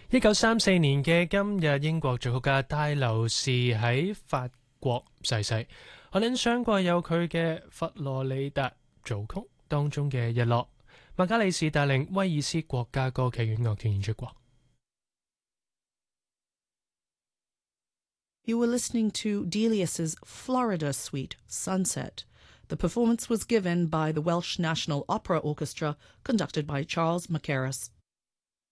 1934年嘅今日，英國作曲家戴留士喺法國逝世。可能想過有佢嘅佛羅里達組曲當中嘅日落，麥加利士帶領威爾斯國家歌劇院樂團演出過。 You were listening to Delius's Florida Suite, Sunset. The performance was given by the Welsh National Opera Orchestra, conducted by Charles Mackerras.